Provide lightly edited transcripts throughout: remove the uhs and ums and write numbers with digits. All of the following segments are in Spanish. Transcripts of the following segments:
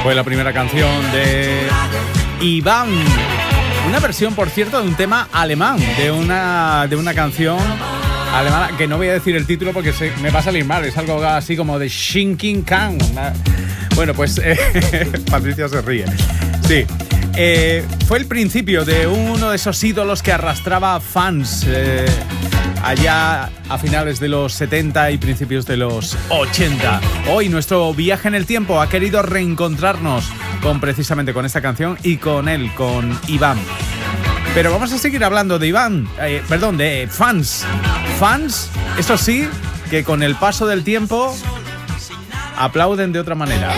Fue la primera canción de Iván. Una versión, por cierto, de un tema alemán, de una canción alemana, que no voy a decir el título porque me va a salir mal. Es algo así como de Shinking Kang. Bueno, pues Patricia se ríe. Sí. Fue el principio de uno de esos ídolos que arrastraba fans allá a finales de los 70 y principios de los 80. Hoy nuestro viaje en el tiempo ha querido reencontrarnos precisamente con esta canción y con él, con Iván. Pero vamos a seguir hablando de Iván, de fans. Fans, eso sí, que con el paso del tiempo aplauden de otra manera.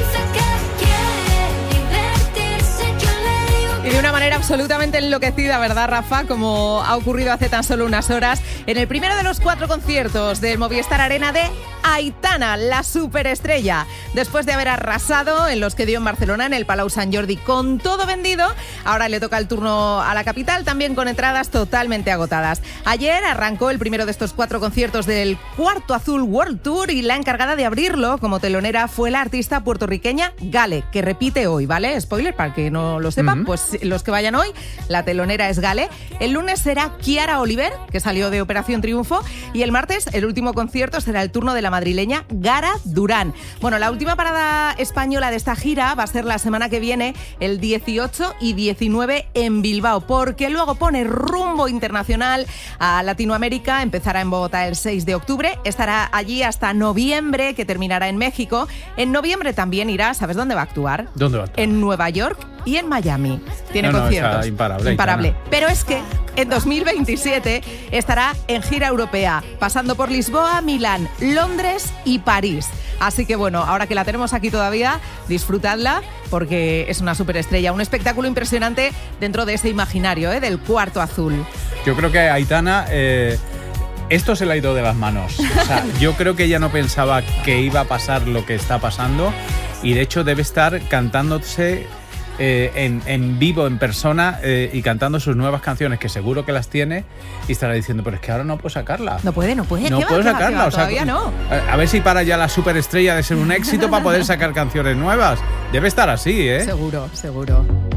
Y de una manera absolutamente enloquecida, ¿verdad, Rafa? Como ha ocurrido hace tan solo unas horas en el primero de los 4 conciertos del Movistar Arena de Aitana, la superestrella. Después de haber arrasado en los que dio en Barcelona, en el Palau Sant Jordi, con todo vendido, ahora le toca el turno a la capital, también con entradas totalmente agotadas. Ayer arrancó el primero de estos 4 conciertos del Cuarto Azul World Tour y la encargada de abrirlo como telonera fue la artista puertorriqueña Gale, que repite hoy, ¿vale? Spoiler, para que no lo sepan, pues los que vayan hoy, la telonera es Gale. El lunes será Kiara Oliver, que salió de Operación Triunfo, y el martes, el último concierto, será el turno de la madrileña Gara Durán. Bueno, la última parada española de esta gira va a ser la semana que viene, el 18 y 19 en Bilbao, porque luego pone rumbo internacional a Latinoamérica, empezará en Bogotá el 6 de octubre, estará allí hasta noviembre, que terminará en México. En noviembre también irá, ¿sabes dónde va a actuar? ¿Dónde va a actuar? En Nueva York y en Miami. Tiene conciertos. Imparable. Pero es que en 2027 estará en gira europea, pasando por Lisboa, Milán, Londres y París. Así que bueno, ahora que la tenemos aquí todavía, disfrutadla porque es una superestrella, un espectáculo impresionante dentro de ese imaginario del Cuarto Azul. Yo creo que Aitana, esto se le ha ido de las manos. O sea, yo creo que ella no pensaba que iba a pasar lo que está pasando y de hecho debe estar cantándose en vivo, en persona, y cantando sus nuevas canciones, que seguro que las tiene, y estará diciendo, pero es que ahora no puedo sacarla. No puede. No puedo sacarla. O sea, todavía no. A ver si para ya la superestrella de ser un éxito para poder sacar canciones nuevas. Debe estar así, ¿eh? Seguro.